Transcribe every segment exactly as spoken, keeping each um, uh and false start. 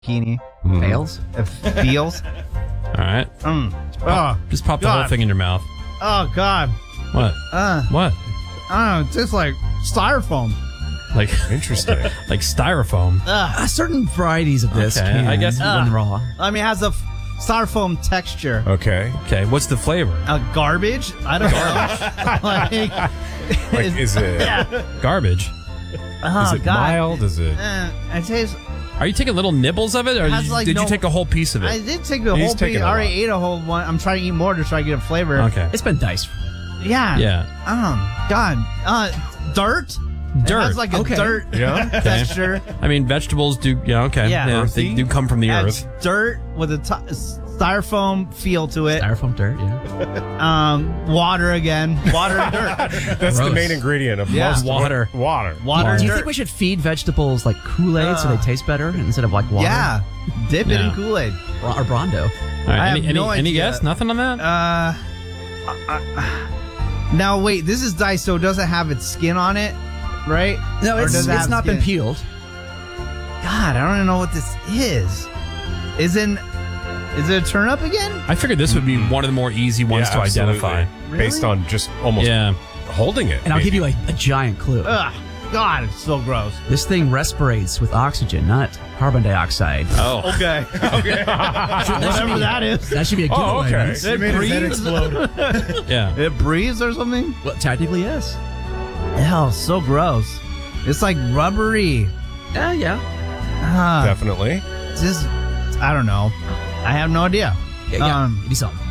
zucchini. Mm. Fails? It feels. All right. Mm. Pop, Oh, just pop the God. whole thing in your mouth. Oh, God. What? Uh, What? I don't know. It tastes like styrofoam. Like Interesting. like styrofoam. Ugh. Uh, certain varieties of this Okay, can, I guess- when Uh. raw. I mean, it has a f- styrofoam texture. Okay. Okay. What's the flavor? Uh, garbage? I don't know. like, Like, it's- is it Yeah. Garbage. Oh, is it God. mild? Is it? Uh, it tastes. Are you taking little nibbles of it, or Has, did, you, like, did you no- take a whole piece of I it? did take the He's whole taking piece. a I already lot. ate a whole one. I'm trying to eat more to try to get a flavor. Okay. It's been diced. Yeah. Yeah. Um. God. Uh. Dirt. Dirt. It has like a Okay. dirt Yeah. texture. I mean, vegetables do. Yeah. Okay. Yeah. they Earthy? do come from the Has earth. dirt with a t- styrofoam feel to it. Styrofoam dirt, yeah. Um. Water again. Water and dirt. That's the Gross. main ingredient of Yeah. most Water. Water. Water. and Do you dirt. think we should feed vegetables like Kool-Aid so Uh. they taste better instead of like water? Yeah. Dip it in Yeah. Kool-Aid. Or, or Brondo. All right. I Any, have any, no any idea. guess? Nothing on that? Uh. I- I- now wait. This is diced, so it doesn't have its skin on it, right? No, Or it's, does it it's have not been skin? peeled. God, I don't even know what this is. Isn't is it a turnip again? I figured this would be one of the more easy ones Yeah, to absolutely. identify. Based Really? on just almost Yeah. holding it. And I'll give maybe. you a, a giant clue. Ugh, God, it's so gross. This thing respirates with oxygen, not carbon dioxide. Oh. Okay, okay, whatever that is. That should be a good Oh, one. okay. It breathes. Yeah. It breathes or something. Well, technically, yes. Hell, so gross. It's like rubbery. Uh, yeah. Uh, Definitely. just, I don't know. I have no idea. Yeah, yeah. Um, Give me some.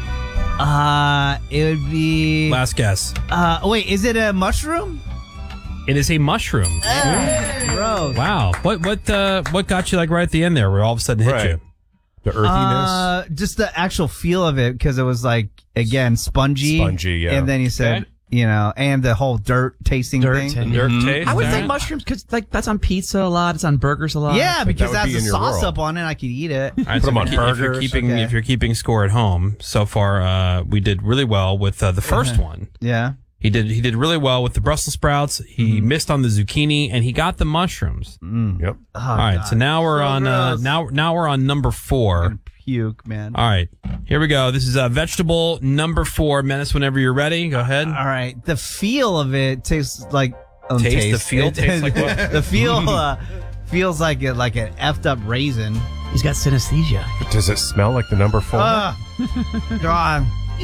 Uh, it would be. Last guess. Uh, wait, is it a mushroom? It is a mushroom. Gross. Wow. What what uh what got you like right at the end there where all of a sudden hit Right. you? The earthiness. Uh, just the actual feel of it, because it was like, again, spongy. Spongy, yeah. And then you said, Okay. you know, and the whole dirt tasting Dirt thing. taste. Dirt taste. I would all think right. mushrooms, because like that's on pizza a lot. It's on burgers a lot. Yeah, that because would it be has in a your sauce world. up on it. I could eat it. All right, Put 'em so on if you- If burgers. you're keeping Okay. if you're keeping score at home, so far uh, we did really well with uh, the first one. Yeah. He did he did really well with the Brussels sprouts. He Mm-hmm. missed on the zucchini, and he got the mushrooms. Yep. Oh, All right, so now we're So on uh, gross. now now we're on number four. Puke, man. All right, here we go. This is uh, vegetable number four. Menace, whenever you're ready, go ahead. All right. The feel of it tastes like. Um, Taste? The feel It- tastes like what? The feel uh, feels like it, like an effed up raisin. He's got synesthesia. Does it smell like the number four? Ugh. God.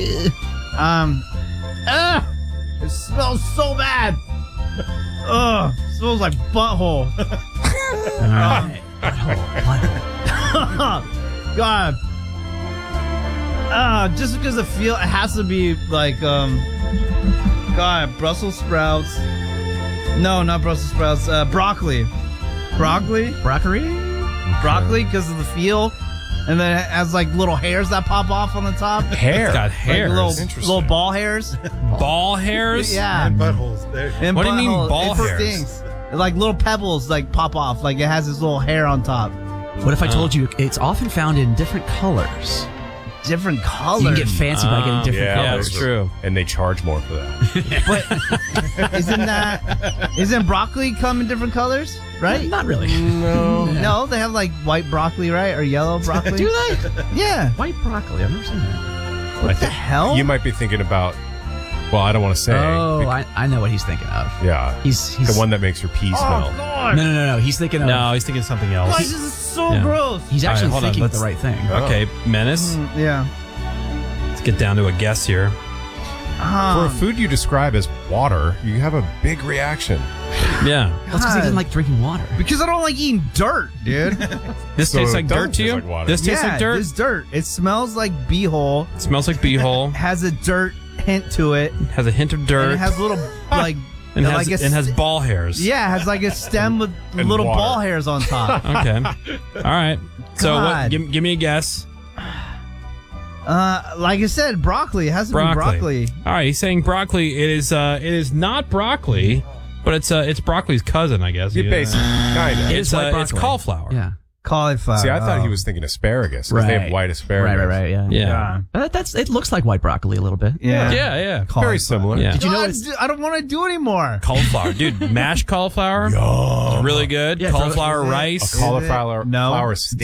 Um. Ugh. It smells so bad. Ugh. It smells like butthole. All right. God. Uh, just because the feel, it has to be like, um, God, Brussels sprouts. No, not Brussels sprouts. Uh, broccoli. Broccoli? Broccoli? Broccoli because of the feel. And then it has like little hairs that pop off on the top. Hair. It's got Like hairs. little, Interesting. little ball hairs. Ball hairs. Yeah. buttholes there. And What do you mean buttholes. ball it hairs? Stinks. Like little pebbles like pop off. Like it has this little hair on top. What if I told you it's often found in different colors? Different colors. You can get fancy by getting different yeah, Yeah, colors. it's true. And they charge more for that. Isn't that isn't broccoli come in different colors? Right? Not really. No. No, they have like white broccoli, right? Or yellow broccoli. Do they? Yeah. White broccoli. I've never seen that. What the hell? You might be thinking about, well, I don't want to say. Oh, bec- I, I know what he's thinking of. yeah. He's he's The one that makes your pee Oh smell. God! No, no, no, no. He's thinking of. No, he's thinking of something else. Why is this so Yeah. gross? He's All right, actually hold on, thinking of the let's- right thing. Okay, Menace. Mm, yeah. Let's get down to a guess here. For Um, a food you describe as water, you have a big reaction. Yeah, Well, it's because he God. doesn't like drinking water. because I don't like eating dirt, dude. this So tastes it like does dirt to taste you. like water. This tastes yeah, like dirt. It's dirt. It smells like beehole. It smells like beehole. Has a dirt hint to it. Has a hint of And dirt. it has little like and like has a and has st- ball hairs. yeah, it has like a stem with And little water. ball hairs on top. Okay. All right. So what, God. give, give me a guess. uh, like I said, broccoli. It has to Broccoli. be broccoli. All right. He's saying broccoli. It is. Uh. It is not broccoli, but it's. Uh. It's broccoli's cousin, I guess. You Yeah. basically, kind of. It's. white Uh, it's broccoli. cauliflower. Yeah. Cauliflower. See, I thought oh. he was thinking asparagus because they have Right. white asparagus. Right, right, right. Yeah. Yeah. Uh, that's. It looks like white broccoli a little bit. Yeah. Yeah, yeah. Very similar. Yeah. Did you know God, it's dude, I don't want to do anymore. Cauliflower. Dude, mashed cauliflower. Yum. Really good. Yeah, throw- Cauliflower is it- rice. A cauliflower No. flour steak.